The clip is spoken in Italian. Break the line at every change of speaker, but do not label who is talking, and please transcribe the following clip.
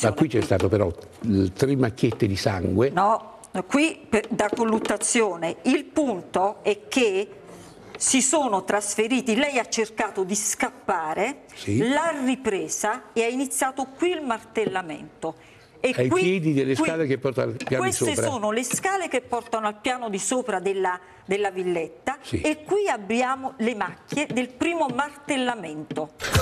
colluttazione.
Ma qui c'è stato però 3 macchiette di sangue.
No, qui da colluttazione. Il punto è che si sono trasferiti, lei ha cercato di scappare,
Sì.
l'ha ripresa e ha iniziato qui il martellamento. E
Ai piedi delle scale che portano al piano di
queste
sopra?
sono le scale che portano al piano di sopra della villetta,
Sì.
e qui abbiamo le macchie del primo martellamento.